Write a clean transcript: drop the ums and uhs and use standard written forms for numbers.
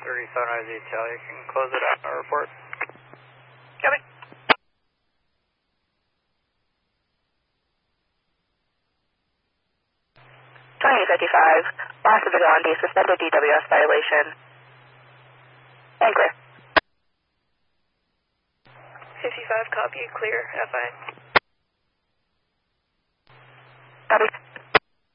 30 Sunrise Detail. You can close it out and report. Copy. 2855, loss of Vigilante, suspended DWS violation. And clear. 55, copy, clear, FI. Copy.